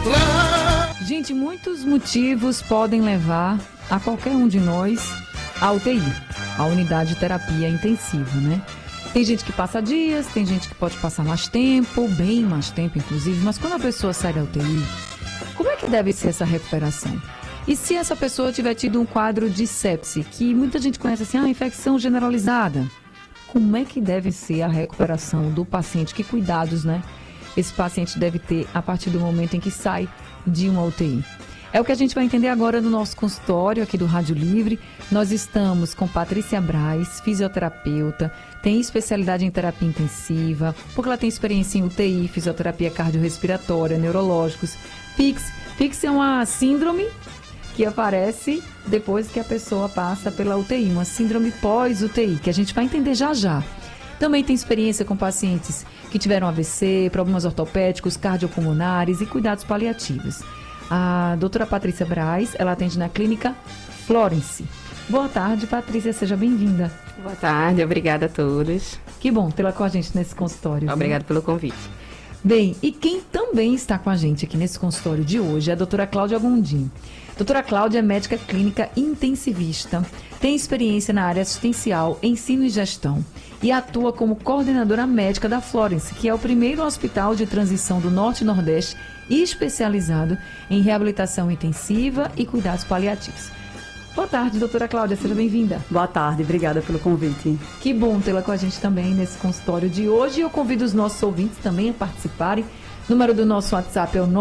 Gente, muitos motivos podem levar a qualquer um de nós à UTI, a unidade de terapia intensiva, né? Tem gente que passa dias, tem gente que pode passar mais tempo, bem mais tempo inclusive, mas quando a pessoa sai da UTI, como é que deve ser essa recuperação? E se essa pessoa tiver tido um quadro de sepse, que muita gente conhece assim, infecção generalizada, como é que deve ser a recuperação do paciente? Que cuidados, né? Esse paciente deve ter a partir do momento em que sai de uma UTI. É o que a gente vai entender agora no nosso consultório aqui do Rádio Livre. Nós estamos com Patrícia Braz, fisioterapeuta, tem especialidade em terapia intensiva, porque ela tem experiência em UTI, fisioterapia cardiorrespiratória, neurológicos. PICS é uma síndrome que aparece depois que a pessoa passa pela UTI, uma síndrome pós-UTI, que a gente vai entender já já. Também tem experiência com pacientes que tiveram AVC, problemas ortopédicos, cardiopulmonares e cuidados paliativos. A doutora Patrícia Braz, ela atende na clínica Florence. Boa tarde, Patrícia, seja bem-vinda. Boa tarde, obrigada a todos. Que bom tê-la com a gente nesse consultório. Obrigada pelo convite. Bem, e quem também está com a gente aqui nesse consultório de hoje é a doutora Cláudia Gondim. Doutora Cláudia é médica clínica intensivista, tem experiência na área assistencial, ensino e gestão e atua como coordenadora médica da Florence, que é o primeiro hospital de transição do Norte e Nordeste especializado em reabilitação intensiva e cuidados paliativos. Boa tarde, doutora Cláudia, seja bem-vinda. Boa tarde, obrigada pelo convite. Que bom tê-la com a gente também nesse consultório de hoje. Eu convido os nossos ouvintes também a participarem. O número do nosso WhatsApp é o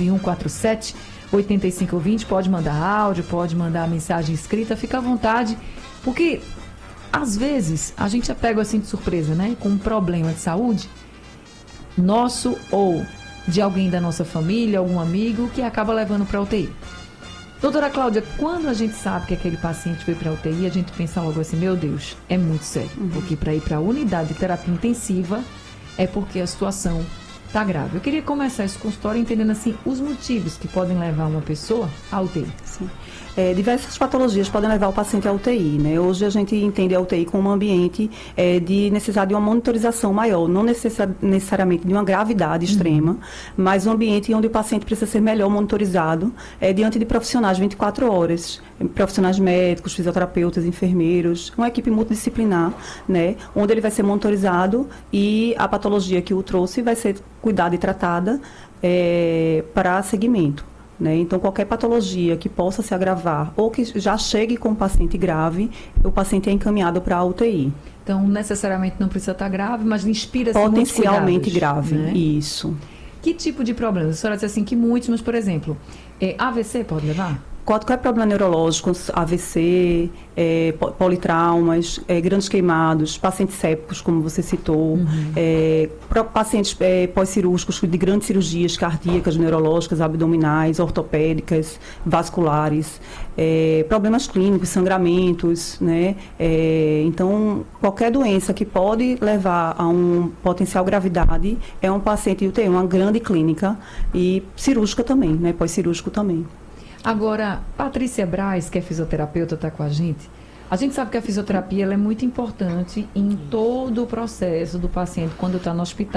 99147-8520. Pode mandar áudio, pode mandar mensagem escrita, fica à vontade, porque às vezes a gente é pego assim de surpresa, né? Com um problema de saúde nosso ou de alguém da nossa família, algum amigo que acaba levando para a UTI. Doutora Cláudia, quando a gente sabe que aquele paciente foi para a UTI, a gente pensa logo assim, meu Deus, é muito sério. Porque para ir para a unidade de terapia intensiva é porque a situação está grave. Eu queria começar esse consultório entendendo assim os motivos que podem levar uma pessoa à UTI. Sim. Diversas patologias podem levar o paciente à UTI, né? Hoje a gente entende a UTI como um ambiente de necessidade de uma monitorização maior, não necessariamente de uma gravidade extrema, mas um ambiente onde o paciente precisa ser melhor monitorizado diante de profissionais 24 horas, profissionais médicos, fisioterapeutas, enfermeiros, uma equipe multidisciplinar, né? Onde ele vai ser monitorizado e a patologia que o trouxe vai ser cuidada e tratada para seguimento. Né? Então, qualquer patologia que possa se agravar ou que já chegue com um paciente grave, o paciente é encaminhado para a UTI. Então, necessariamente não precisa estar grave, mas inspira-se potencialmente grave, né? Isso. Que tipo de problema? A senhora disse assim que muitos, mas, por exemplo, AVC pode levar? Qualquer problema neurológico, AVC, politraumas, grandes queimados, pacientes sépticos, como você citou, pacientes pós-cirúrgicos de grandes cirurgias cardíacas, neurológicas, abdominais, ortopédicas, vasculares, problemas clínicos, sangramentos, né? Então, qualquer doença que pode levar a um potencial gravidade é um paciente de UTI, uma grande clínica e cirúrgica também, né? Pós-cirúrgico também. Agora, Patrícia Braz, que é fisioterapeuta, está com a gente. A gente sabe que a fisioterapia ela é muito importante em todo o processo do paciente quando está no hospital.